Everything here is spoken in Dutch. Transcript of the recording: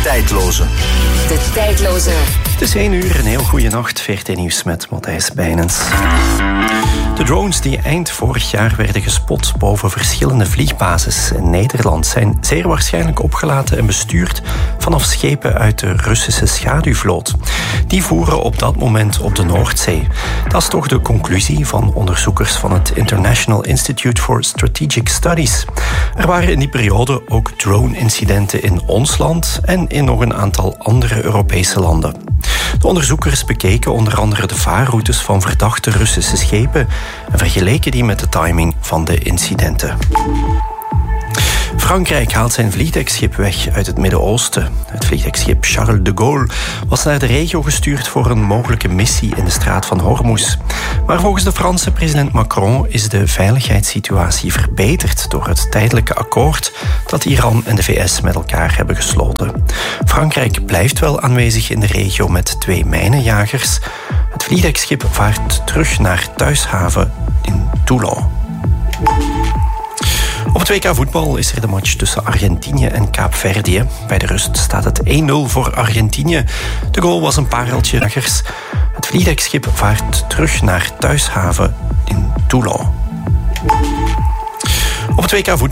tijdloze. De tijdloze. Het is 1 uur, een heel goede nacht. VRT Nieuws met Matthijs Bijnens. De drones die eind vorig jaar werden gespot boven verschillende vliegbases in Nederland zijn zeer waarschijnlijk opgelaten en bestuurd vanaf schepen uit de Russische schaduwvloot. Die voeren op dat moment op de Noordzee. Dat is toch de conclusie van onderzoekers van het International Institute for Strategic Studies. Er waren in die periode ook drone-incidenten in ons land en in nog een aantal andere Europese landen. De onderzoekers bekeken onder andere de vaarroutes van verdachte Russische schepen en vergeleken die met de timing van de incidenten. Frankrijk haalt zijn vliegdekschip weg uit het Midden-Oosten. Het vliegdekschip Charles de Gaulle was naar de regio gestuurd voor een mogelijke missie in de straat van Hormuz. Maar volgens de Franse president Macron is de veiligheidssituatie verbeterd door het tijdelijke akkoord dat Iran en de VS met elkaar hebben gesloten. Frankrijk blijft wel aanwezig in de regio met 2 mijnenjagers. Het vliegdekschip vaart terug naar thuishaven in Toulon. Op het WK voetbal is er de match tussen Argentinië en Kaapverdië. Bij de rust staat het 1-0 voor Argentinië. De goal was een pareltje. Het vliegdekschip vaart terug naar thuishaven in Toulon. Op het WK voetbal